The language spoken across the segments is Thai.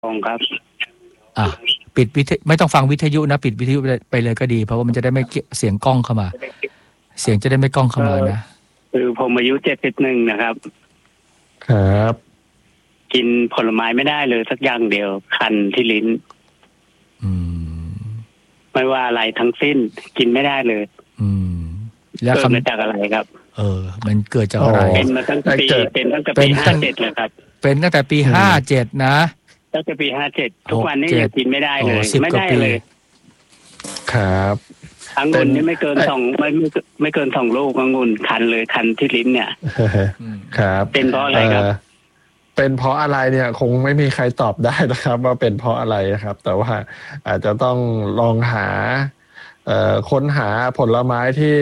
องครับอ่ะปิดวิทยุไม่ต้องฟังวิทยุนะปิดวิทยุไปเลยก็ดีเพราะว่ามันจะได้ไม่เสียงกล้องเข้ามาเสียงจะได้ไม่กล้องเข้ามานะคือผมอายุ71นะครับครับกินผลไม้ไม่ได้เลยสักอย่างเดียวคันที่ลิ้นไม่ว่าอะไรทั้งสิ้นกินไม่ได้เลยแล้วเกิดมาจากอะไรครับมันเกิดจากอะไรเป็นมาตั้งแต่ปี57เลยครับเป็นตั้งแต่ปี57นะตั้งแต่ปี57ทุกวันนี้ยังกินไม่ได้เลยไม่ได้เลยครับองุ่นนี่ไม่เกินไม่เกิน2 ลูกองุ่นคันเลยคันที่ลิ้นเนี่ยครับเป็นเพราะอะไรครับเป็นเพราะอะไรเนี่ยคงไม่มีใครตอบได้นะครับว่าเป็นเพราะอะไรครับแต่ว่าอาจจะต้องลองหาค้นหาผลไม้ที่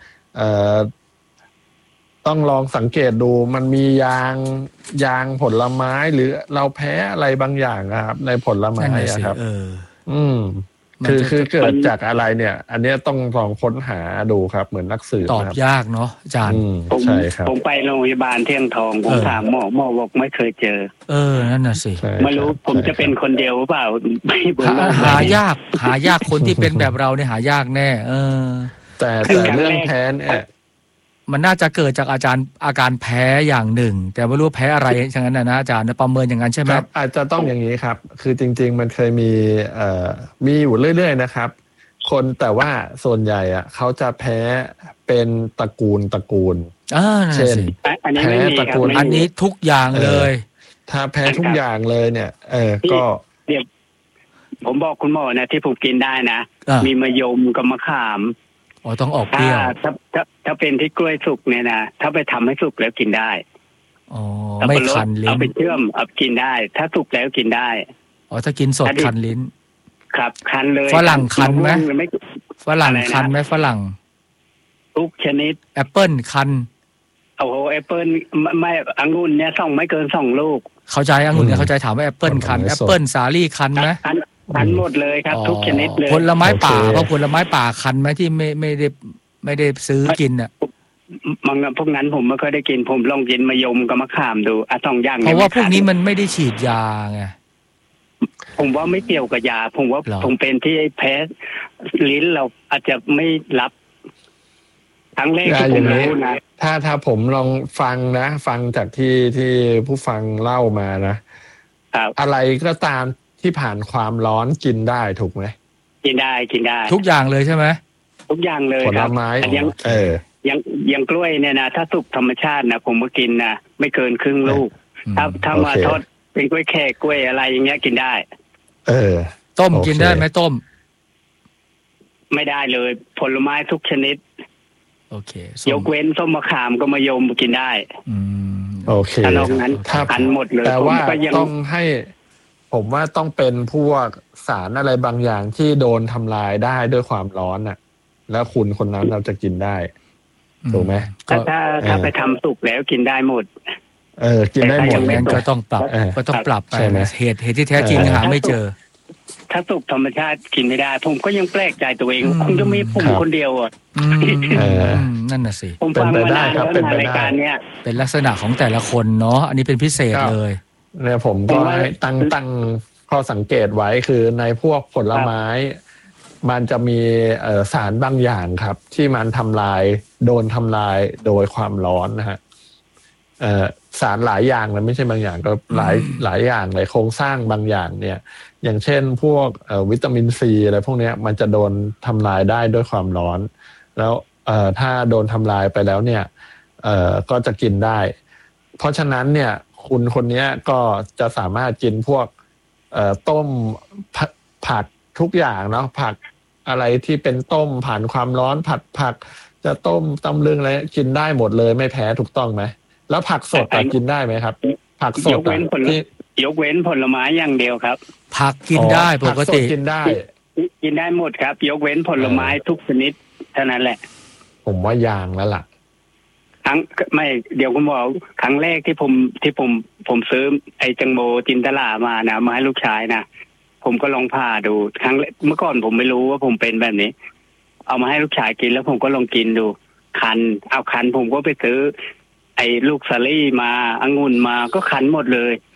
ต้องลองสังเกตดูมันมียางผลไม้หรือเราแพ้อะไรบางอย่างครับในผลไม้ครับคือเกิดจากอะไรเนี่ยอันนี้ต้องลองค้นหาดูครับเหมือนนักสืบตอบยากเนาะอาจารย์ใช่ครับผมไปโรงพยาบาลเที่ยงทองผมถามหมอบอกไม่เคยเจอนั่นน่ะสิไม่รู้ผมจะเป็นคนเดียวหรือเปล่าไม่หายากคนที่เป็นแบบเราเนี่ยหายากแน่แต่เรื่องแพ้เนี่ยมันน่าจะเกิดจากอาการแพ้อย่างหนึ่งแต่ไม่รู้แพ้อะไรฉะนั้นนะอาจารย์ประเมินอย่างนั้นใช่ไหมครับอาจจะต้องอย่างนี้ครับคือจริงๆมันเคยมีอยู่เรื่อยๆนะครับคนแต่ว่าส่วนใหญ่เขาจะแพ้เป็นตระกูลเช่นแพ้ตระกูลอันนี้ทุกอย่างเลยถ้าแพ้ทุกอย่างเลยเนี่ยก็เดี๋ยวผมบอกคุณหมอนะที่ผมกินได้นะมีมะยมกับมะขามต้องออกเปรี้ยวถ้าเป็นที่กล้วยสุกเนี่ยนะถ้าไปทำให้สุกแล้วกินได้ไม่คันลิ้นเอาไปเชื่อมเอากินได้ถ้าสุกแล้วกินได้ถ้ากินสดคันลิ้นครับคันเลยฝรั่งคันไหมฝรั่งคันไหมฝรั่งทุกชนิดแอปเปิ้ลคันโอ้โหแอปเปิ้ลไม่องุ่นเนี่ยไม่เกิน2 ลูกเข้าใจองุ่นเนี่ยเข้าใจถามว่าแอปเปิ้ลคันแอปเปิ้ลสาลี่คันไหมคันหมดเลยครับทุกชนิดเลยผลไม้ป่าเพราะผลไม้ป่าคันไหมที่ไม่ได้ซื้อกินอ่ะพวกนั้นผมไม่เคยได้กินผมลองกินมะยมกับมะขามดู2 อย่างเพราะว่าพวกนี้มันไม่ได้ฉีดยาไงผมว่าไม่เกี่ยวกับยาผมว่าผมเป็นที่แพ้ลิ้นเราอาจจะไม่รับทั้งเลขที่ผมรู้นะถ้าผมลองฟังจากที่ผู้ฟังเล่ามานะอะไรก็ตามที่ผ่านความร้อนกินได้ถูกไหมกินได้ทุกอย่างเลยใช่ไหมทุกอย่างเลยผลไม้ยังกล้วยเนี่ยนะถ้าสุกธรรมชาตินะผมก็กินนะไม่เกินครึ่งลูกถ้ามาทอดเป็นกล้วยแขกกล้วยอะไรอย่างเงี้ยกินได้ต้มกินได้ไหมต้มไม่ได้เลยผลไม้ทุกชนิดโอเคยกเว้นส้มมะขามก็มะยมกินได้โอเคถ้านอกนั้นคันหมดเลยแต่ว่าต้องให้ผมว่าต้องเป็นพวกสารอะไรบางอย่างที่โดนทำลายได้ด้วยความร้อนน่ะแล้วคุณคนนั้นเราจะกินได้ถูกไหมถ้าไปทำสุกแล้วกินได้หมดกินได้หมดงั้นก็ต้องปรับไปเหตุที่แท้จริงหาไม่เจอถ้าสุกธรรมชาติกินไม่ได้ผมก็ยังแปลกใจตัวเองคงจะมีผมคนเดียวนั่นน่ะสิผมฟังมาได้ครับเป็นรายการเนี้ยเป็นลักษณะของแต่ละคนเนาะอันนี้เป็นพิเศษเลยเนี่ยผมก็ให้ตั้งข้อสังเกตไว้คือในพวกผลไม้มันจะมีสารบางอย่างครับที่มันโดนทำลายโดยความร้อนนะฮะสารหลายอย่างเลยไม่ใช่บางอย่างก็หลายอย่างเลยโครงสร้างบางอย่างเนี่ยอย่างเช่นพวกวิตามินซีอะไรพวกนี้มันจะโดนทำลายได้ด้วยความร้อนแล้วถ้าโดนทำลายไปแล้วเนี่ยก็จะกินได้เพราะฉะนั้นเนี่ยคุณคนนี้ก็จะสามารถกินพวกต้มผักทุกอย่างเนาะผักอะไรที่เป็นต้มผ่านความร้อนผัดผักจะต้มตำลึงอะไรกินได้หมดเลยไม่แพ้ถูกต้องไหมแล้วผักสดกินได้ไหมครับผักสดยกเว้นผลไม้อย่างเดียวครับผักกินได้ปกติกินได้หมดครับยกเว้นผลไม้ทุกชนิดเท่านั้นแหละผมว่ายางแล้วล่ะไม่เดี๋ยวคุณบอกครั้งแรกที่ผมซื้อไอ้จังโบจินตลามานะมาให้ลูกชายนะผมก็ลองผ่าดูครั้งเมื่อก่อนผมไม่รู้ว่าผมเป็นแบบนี้เอามาให้ลูกชายกินแล้วผมก็ลองกินดูคันผมก็ไปซื้อไอ้ลูกสาลี่มาองุ่นมาก็คันหมดเลย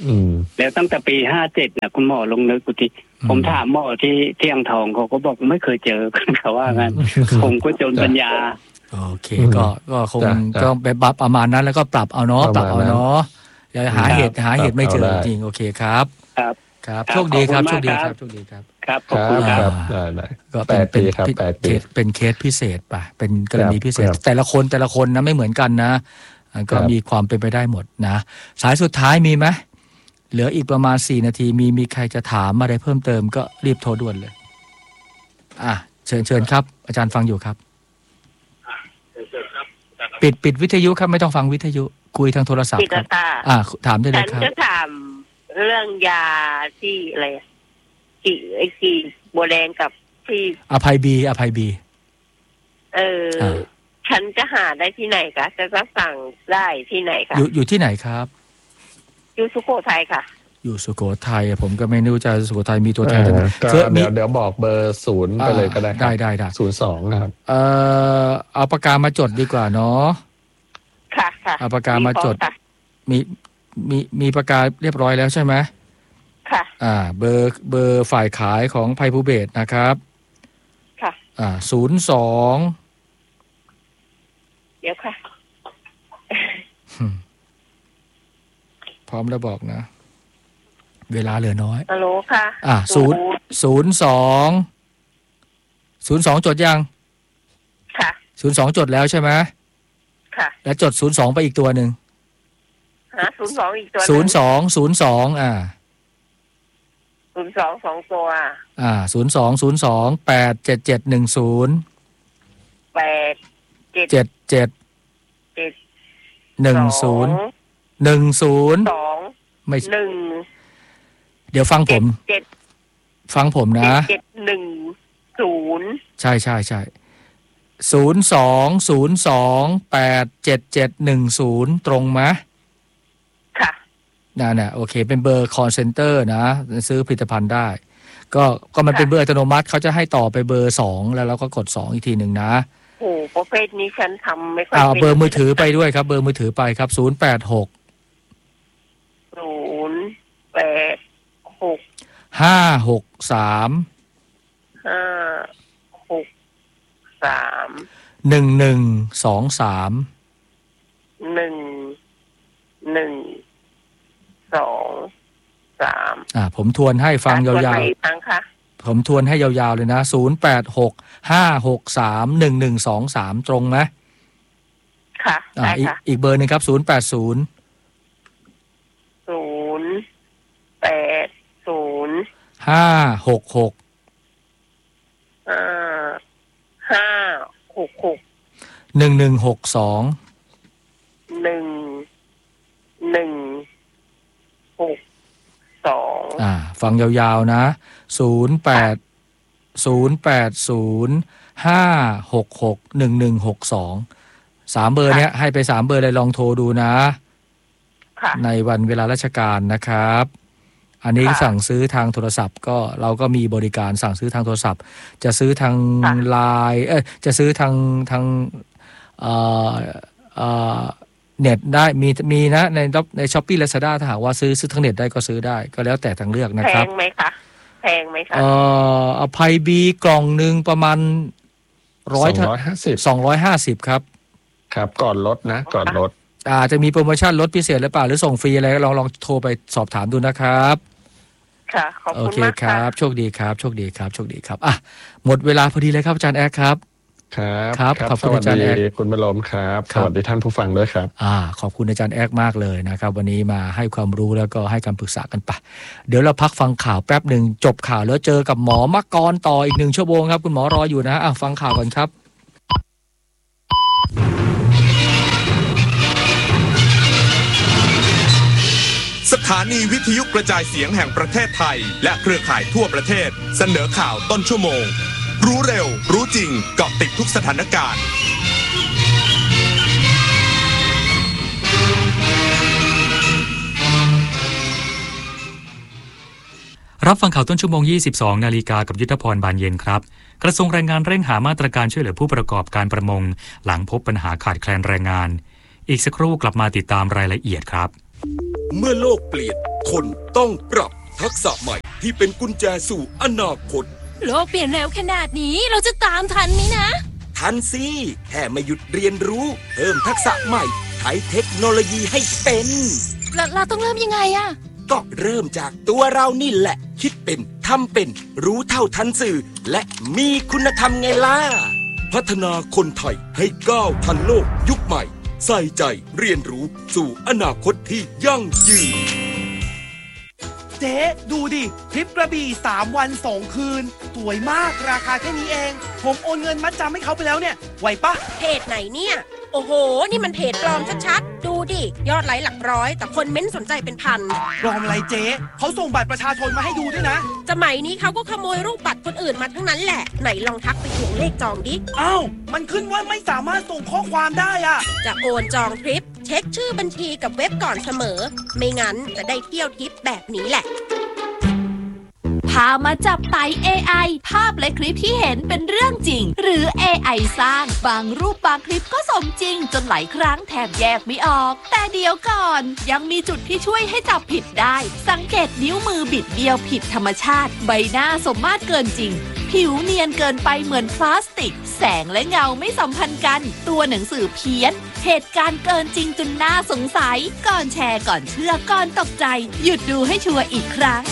แล้วตั้งแต่ปี57นะคุณหมอลงนึกดูทีผมถามหมอที่อ่างทองเขาก็บอกไม่เคยเจอเขาว่างั้นผมก็จนปัญญาโอเคก็คงก็แบบประมาณนั้นแล้วก็ปรับเอาเนาะอย่าหาเหตุไม่เจอจริงโอเคครับครับโชคดีครับโชคดีครับโชคดีครับครับขอบคุณครับก็เป็นเคสพิเศษป่ะเป็นกรณีพิเศษแต่ละคนนะไม่เหมือนกันนะก็มีความเป็นไปได้หมดนะสายสุดท้ายมีไหมเหลืออีกประมาณ4 นาทีมีใครจะถามอะไรเพิ่มเติมก็รีบโทรด่วนเลยเชิญครับอาจารย์ฟังอยู่ครับปิดวิทยุครับไม่ต้องฟังวิทยุคุยทางโทรศัพท์ครับถามได้เลยครับฉันจะถามเรื่องยาที่อะไรที่บัวแดงกับที่อภัยบีฉันจะหาได้ที่ไหนคะจะสั่งได้ที่ไหนคะอยู่ที่ไหนครับอยู่สุโขทัยค่ะอยู่สุโขทัยผมก็ไม่รู้จะสุโขทัยมีตัวแทนเดี๋ยวบอกเบอร์0ไปเลยก็ได้ได้ 02นะครับเอาปากกามาจดดีกว่าเนาะค่ะเอาปากกามาจดมีปากกาเรียบร้อยแล้วใช่ไหมค่ะเบอร์ฝ่ายขายของไพภูเบศนะครับค่ะ 02 เดี๋ยวค่ะพร้อมแล้วบอกนะเวลาเหลือน้อยฮัลโหลค่ะ 02จดยังค่ะ 02จดแล้วใช่ไหมค่ะแล้วจด02ไปอีกตัวหนึ่ง 02อีกตัว 02 02 02 2ตัว 02 87710 10ไม่เดี๋ยวฟังผมนะ 710 ใช่02 87710ตรงไหมค่ะน่ะโอเคเป็นเบอร์ call center นะซื้อผลิตภัณฑ์ได้ก็มันเป็นเบอร์อัตโนมัติเขาจะให้ต่อไปเบอร์2แล้วเราก็กด2อีกทีหนึ่งนะโอ้ประเภทนี้ฉันทำไม่ค่อยเป็นเบอร์มือถือไปด้วยครับเบอร์มือถือไปครับ086 563 1123 ผมทวนให้ฟังยาวๆผมทวนให้ยาวๆเลยนะ086 563 1123ตรงไหมค่ะได้ค่ะอีกเบอร์นึงครับ080 566 1162 ฟังยาวๆนะ080 566 1162 3เบอร์เนี้ยให้ไป3เบอร์เลยลองโทรดูนะในวันเวลาราชการนะครับอันนี้สั่งซื้อทางโทรศัพท์ก็เราก็มีบริการสั่งซื้อทางโทรศัพท์จะซื้อทางไลน์จะซื้อทางเน็ตได้มีนะใน Shopee Lazada ถ้าหากว่าซื้อทางเน็ตได้ก็ซื้อได้ก็แล้วแต่ทางเลือกนะครับแพงไหมคะอภัยบีกล่องนึงประมาณ250ครับก่อนลดนะก่อนลดจะมีโปรโมชั่นลดพิเศษหรือเปล่าหรือส่งฟรีอะไรลองโทรไปสอบถามดูนะครับค่ะขอบคุณมากครับโชคดีครับหมดเวลาพอดีเลยครับอาจารย์แอ๊กครับครับขอบคุณอาจารย์แอ๊กคุณบรมครับสวัสดีท่านผู้ฟังด้วยครับขอบคุณอาจารย์แอ๊กมากเลยนะครับวันนี้มาให้ความรู้แล้วก็ให้คำปรึกษากันไปเดี๋ยวเราพักฟังข่าวแป๊บนึงจบข่าวแล้วเจอกับหมอมกรต่ออีก1 ชั่วโมงครับคุณหมอรออยู่นะฟังข่าวก่อนครับสถานีวิทยุกระจายเสียงแห่งประเทศไทยและเครือข่ายทั่วประเทศเสนอข่าวต้นชั่วโมงรู้เร็วรู้จริงเกาะติดทุกสถานการณ์รับฟังข่าวต้นชั่วโมง 22:00 น.กับยุทธพรบานเย็นครับกระทรวงแรงงานเร่งหามาตรการช่วยเหลือผู้ประกอบการประมงหลังพบปัญหาขาดแคลนแรงงานอีกสักครู่กลับมาติดตามรายละเอียดครับเมื่อโลกเปลี่ยนคนต้องปรับทักษะใหม่ที่เป็นกุญแจสู่อนาคตโลกเปลี่ยนเร็วขนาดนี้เราจะตามทันไหมนะทันสิแค่ไม่หยุดเรียนรู้เพิ่มทักษะใหม่ใช้เทคโนโลยีให้เป็นเราต้องเริ่มยังไงอะก็เริ่มจากตัวเรานี่แหละคิดเป็นทำเป็นรู้เท่าทันสื่อและมีคุณธรรมไงล่ะพัฒนาคนไทยให้ก้าวทันโลกยุคใหม่ใส่ใจเรียนรู้สู่อนาคตที่ยั่งยืนเจ๊ดูดิทริปกระบี่3 วัน 2 คืนสวยมากราคาแค่นี้เองผมโอนเงินมัดจำให้เขาไปแล้วเนี่ยไหวปะเพจไหนเนี่ยโอ้โหนี่มันเพจปลอมชัดๆดูดิยอดไลค์หลักร้อยแต่คนเม้นสนใจเป็นพันปลอมอะไรเจ๊เขาส่งบัตรประชาชนมาให้ดูด้วยนะสมัยนี้เขาก็ขโมยรูปบัตรคนอื่นมาทั้งนั้นแหละไหนลองทักไปทวงเลขจองดิอ้าวมันขึ้นว่าไม่สามารถส่งข้อความได้อะจะโอนจองทริปเช็คชื่อบัญชีกับเว็บก่อนเสมอไม่งั้นจะได้เที่ยวทริปแบบนี้แหละพามาจับไต่ AI ภาพและคลิปที่เห็นเป็นเรื่องจริงหรือ AI สร้างบางรูปบางคลิปก็สมจริงจนหลายครั้งแทบแยกไม่ออกแต่เดี๋ยวก่อนยังมีจุดที่ช่วยให้จับผิดได้สังเกตนิ้วมือบิดเบี้ยวผิดธรรมชาติใบหน้าสมมาตรเกินจริงผิวเนียนเกินไปเหมือนพลาสติกแสงและเงาไม่สัมพันธ์กันตัวหนังสือเพี้ยนเหตุการณ์เกินจริงจนน่าสงสัยก่อนแชร์ก่อนเชื่อก่อนตกใจหยุดดูให้ชัวร์อีกครั้ง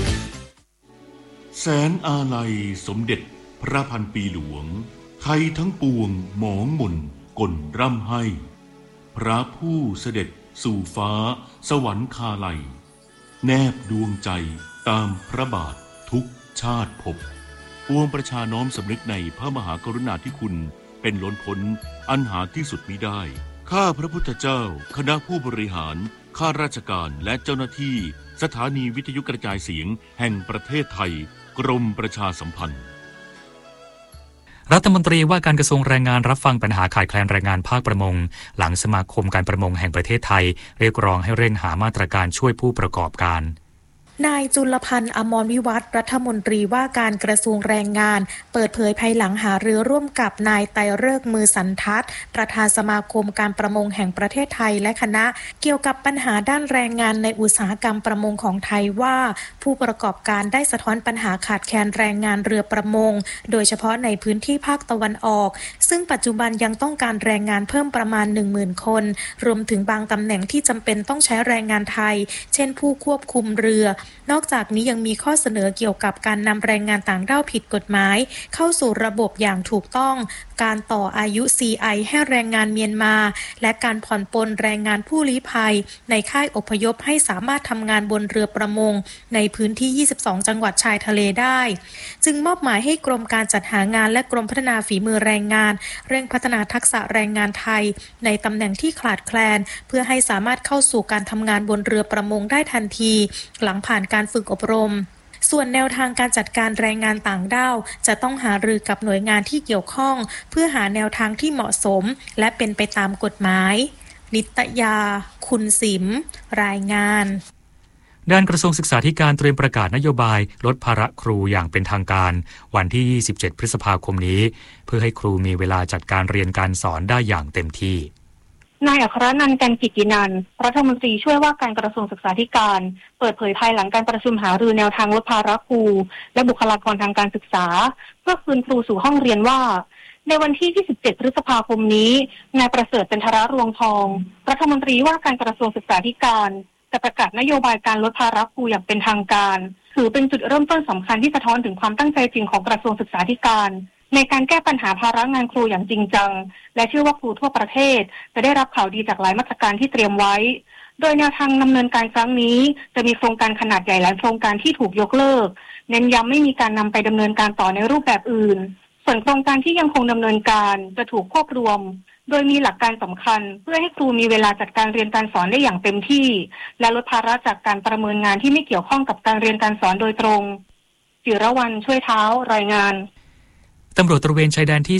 แสนอาลัยสมเด็จพระพันปีหลวงไทยทั้งปวงหมองหม่นก่นร่ำให้พระผู้เสด็จสู่ฟ้าสวรรคาลัยแนบดวงใจตามพระบาททุกชาติภพปวงประชาน้อมสำนึกในพระมหากรุณาธิคุณเป็นล้นพ้นอันหาที่สุดมิได้ข้าพระพุทธเจ้าคณะผู้บริหารข้าราชการและเจ้าหน้าที่สถานีวิทยุกระจายเสียงแห่งประเทศไทยกรมประชาสัมพันธ์รัฐมนตรีว่าการกระทรวงแรงงานรับฟังปัญหาขาดแคลนแรงงานภาคประมงหลังสมาคมการประมงแห่งประเทศไทยเรียกร้องให้เร่งหามาตรการช่วยผู้ประกอบการนายจุลพันธ์อมรวิวัฒน์รัฐมนตรีว่าการกระทรวงแรงงานเปิดเผยภายหลังหารือร่วมกับนายไตรฤกษ์มือสันทัดประธานสมาคมการประมงแห่งประเทศไทยและคณะเกี่ยวกับปัญหาด้านแรงงานในอุตสาหกรรมประมงของไทยว่าผู้ประกอบการได้สะท้อนปัญหาขาดแคลนแรงงานเรือประมงโดยเฉพาะในพื้นที่ภาคตะวันออกซึ่งปัจจุบันยังต้องการแรงงานเพิ่มประมาณ 10,000 คนรวมถึงบางตำแหน่งที่จำเป็นต้องใช้แรงงานไทยเช่นผู้ควบคุมเรือนอกจากนี้ยังมีข้อเสนอเกี่ยวกับการนำแรงงานต่างด้าวผิดกฎหมายเข้าสู่ระบบอย่างถูกต้องการต่ออายุ CI ให้แรงงานเมียนมาและการผ่อนปลนแรงงานผู้ลี้ภัยในค่ายอพยพให้สามารถทำงานบนเรือประมงในพื้นที่ 22 จังหวัดชายทะเลได้จึงมอบหมายให้กรมการจัดหางานและกรมพัฒนาฝีมือแรงงานเร่งพัฒนาทักษะแรงงานไทยในตำแหน่งที่ขาดแคลนเพื่อให้สามารถเข้าสู่การทำงานบนเรือประมงได้ทันทีหลังผ่านการฝึกอบรมส่วนแนวทางการจัดการแรงงานต่างด้าวจะต้องหารือกับหน่วยงานที่เกี่ยวข้องเพื่อหาแนวทางที่เหมาะสมและเป็นไปตามกฎหมายนิตยาคุณสิมรายงานด้านกระทรวงศึกษาธิการเตรียมประกาศนโยบายลดภาระครูอย่างเป็นทางการวันที่ 27 พฤษภาคมนี้เพื่อให้ครูมีเวลาจัดการเรียนการสอนได้อย่างเต็มที่นายอัครนันท์ กันกิจกินันท์รัฐมนตรีช่วยว่าการกระทรวงศึกษาธิการเปิดเผยภายหลังการประชุมหารือแนวทางลดภาระครูและบุคลากรทางการศึกษาเพื่อคืนครูสู่ห้องเรียนว่าในวันที่ 27 พฤษภาคมนี้นายประเสริฐเป็นธารรวงทองรัฐมนตรีว่าการกระทรวงศึกษาธิการจะประกาศนโยบายการลดภาระครูอย่างเป็นทางการถือเป็นจุดเริ่มต้นสำคัญที่สะท้อนถึงความตั้งใจจริงของกระทรวงศึกษาธิการในการแก้ปัญหาภาระงานครูอย่างจริงจังและเชื่อว่าครูทั่วประเทศจะได้รับข่าวดีจากหลายมาตรการที่เตรียมไว้โดยแนวทางดำเนินการครั้งนี้จะมีโครงการขนาดใหญ่หลายโครงการที่ถูกยกเลิกเน้นย้ำไม่มีการนำไปดำเนินการต่อในรูปแบบอื่นส่วนโครงการที่ยังคงดำเนินการจะถูกควบรวมโดยมีหลักการสำคัญเพื่อให้ครูมีเวลาจัดการเรียนการสอนได้อย่างเต็มที่และลดภาระจากการประเมินงานที่ไม่เกี่ยวข้องกับการเรียนการสอนโดยตรงจิรวรรณช่วยเท้ารายงานตำรวจตระเวนชายแดนที่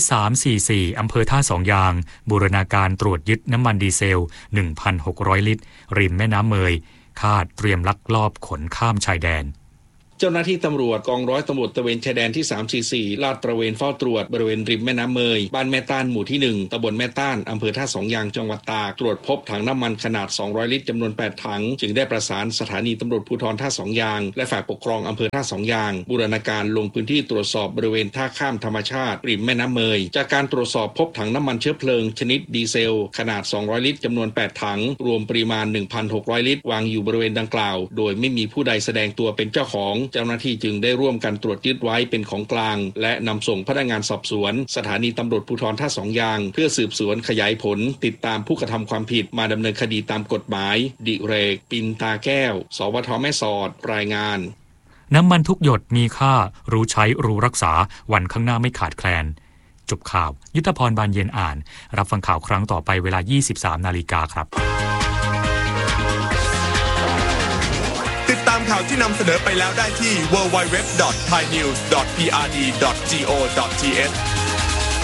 344 อำเภอท่าสองยางบูรณาการตรวจยึดน้ำมันดีเซล 1,600 ลิตรริมแม่น้ำเมยคาดเตรียมลักลอบขนข้ามชายแดนเจ้าหน้าที่ตำรวจกองร้อยตำรวจตระเวนชายแดนที่344ลาดตระเวนเฝ้าตรวจบริเวณริมแม่น้ำเมยบ้านแม่ต้านหมู่ที่1ตำบลแม่ต้านอำเภอท่าสองยางจังหวัดตากตรวจพบถังน้ำมันขนาด200ลิตรจำนวน8ถังจึงได้ประสานสถานีตำรวจภูธรท่าสองยางและฝ่ายปกครองอำเภอท่าสองยางบูรณาการลงพื้นที่ตรวจสอบบริเวณท่าข้ามธรรมชาติริมแม่น้ำเมยจากการตรวจสอบพบถังน้ำมันเชื้อเพลิงชนิดดีเซลขนาด200ลิตรจำนวน8ถังรวมปริมาณ 1,600 ลิตรวางอยู่บริเวณดังกล่าวโดยไม่มีผู้ใดแสดงตัวเป็นเจ้าของเจ้าหน้าที่จึงได้ร่วมกันตรวจยึดไว้เป็นของกลางและนำส่งพนักงานสอบสวนสถานีตำรวจภูธรท่าสองยางเพื่อสืบสวนขยายผลติดตามผู้กระทำความผิดมาดำเนินคดีตามกฎหมายดิเรกปินตาแก้วสวทแม่สอดรายงานน้ำมันทุกหยดมีค่ารู้ใช้รู้รักษาวันข้างหน้าไม่ขาดแคลนจบข่าวยุทธพรบานเย็นอ่านรับฟังข่าวครั้งต่อไปเวลา 23:00 น.ครับติดตามข่าวที่นำเสนอไปแล้วได้ที่ www.thainews.prd.go.th